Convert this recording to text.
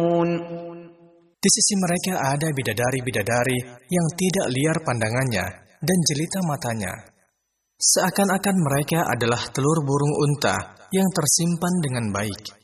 Di sisi mereka ada bidadari-bidadari yang tidak liar pandangannya dan jelita matanya. Seakan-akan mereka adalah telur burung unta yang tersimpan dengan baik.